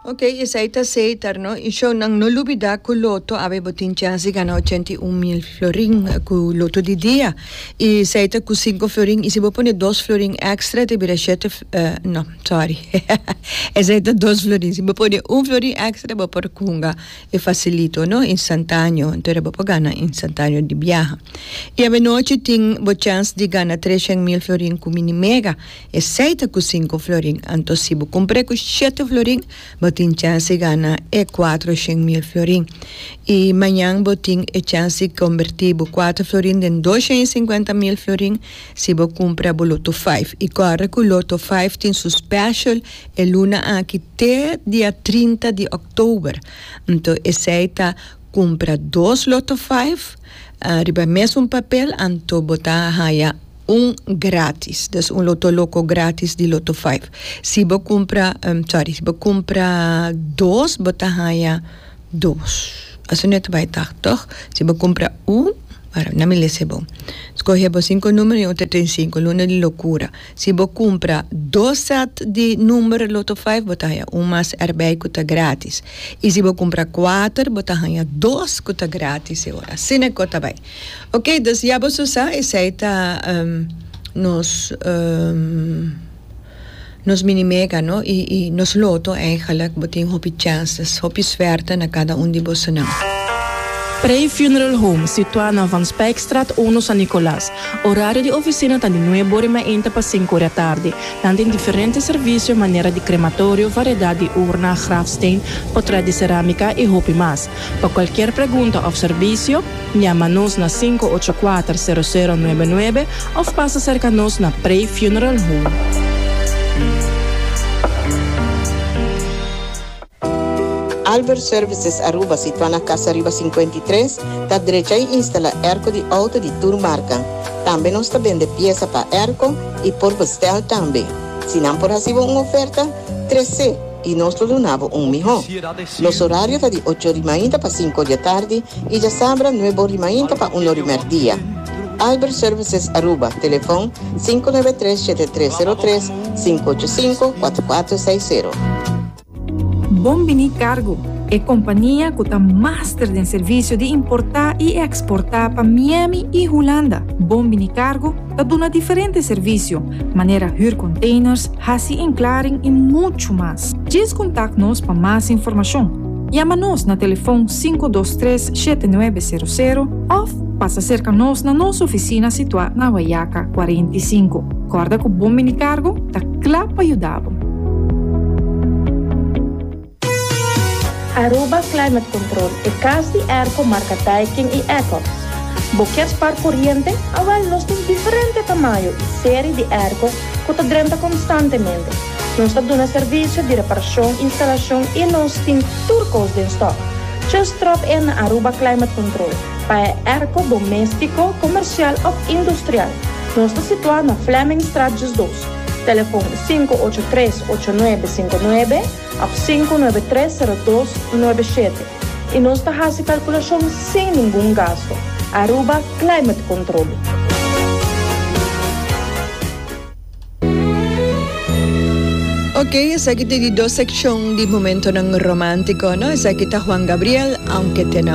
Ok, isaita seitar, no? Isho nang nolubida ku loto ave botin chance gana 81,000 florin ku loto di dia. E seita ku 5 florin, e se bo pone 2 florin extra, te bira 7, no, sorry. E seita 2 florin, se bo pone 1 florin extra, bo por kunga e facilito, no? Instantâneo, então bo gana instantâneo di viaja. E ave noche ting bo chance di gana 300,000 florin ku mini mega, e seita ku 5 florin, anto si bo compre ku 7 florin, botin chance gana e 400,000 florin. E manhã botin e chance convertir 4 florin em 250,000 florin se bo compra bo loto 5. E corre com loto 5 tem su special e luna aqui até dia 30 de outubro. Então, essa compra 2 loto 5, riba mesmo papel, anto botar haya grátis, dus loto loco grátis de loto 5. Se você compra, se você compra 2, você haya 2. Assim não vai estar, toch? Se você compra não me lese bom. Escolhe 5 números e outro tem 5, luna de loucura. Se você compra 2 set de número loto 5, você haya mais erbij que grátis. E se você compra 4, você haya 2 que grátis agora. Assim é que vai. Ok, dus já você sabe, essa nos mini-mega, no? E nos loto, eigenlijk, botin hopi chances, hopi sverte na cada de você não. Prey Funeral Home, situado na Van Spijkstraat 1 San Nicolás. Horário de oficina está de 9h30 para 5 da tarde. Tem diferentes serviços, maneira de crematório, variedade de urna, grafsteen, portrait de cerâmica e hopi mais. Para qualquer pergunta ou serviço, chama-nos na 584-0099 ou passa cerca-nos na Prey Funeral Home. Albert Services Aruba, situado na Casa Riba 53, da direita e instala erco de auto de turmarca. Também nós vende peça para erco e por bestel também. Se não por receber uma oferta, 13 e nós donamos melhor. Os horários são de 8h30 para 5 da tarde e já sabra 9h30 para 1h dia. Albert Services Aruba, telefone 593-7303 585-4460. Bombini Cargo é companhia que está master em serviço de importar e exportar para Miami e Holanda. Bombini Cargo está dando diferentes serviços, maneira huur containers, hasi enclaring e muito mais. Diz contact-nos para mais informação. Chama-nos na telefone 523-7900 ou passa cerca-nos na nossa oficina situada na Guaiaca 45. Corda que o Bombini Cargo está claro para ajudar. Aruba Climate Control é casa de erco marca Daikin e Ecos. Boquetes para corrente, agora nós temos diferente tamanho e série de erco que está drenta constantemente. Nós estamos dando serviço de reparação, instalação e nós temos turcos de stock. Just drop in na Aruba Climate Control para erco doméstico, comercial ou industrial. Nós estamos situados na Fleming Straat 2. Telefone 583-8959 ou 593-0297. E nós fazemos calculação sem nenhum gasto. Aruba Climate Control. Ok, essa aqui tem 2 secções de momento romântico, no? Essa aqui está Juan Gabriel, aunque te